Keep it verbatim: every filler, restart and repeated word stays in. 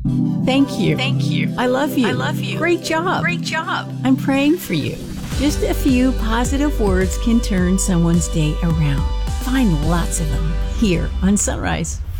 Thank you. Thank you. I love you. I love you. Great job. Great job. I'm praying for you. Just a few positive words can turn someone's day around. Find lots of them here on Sunrise.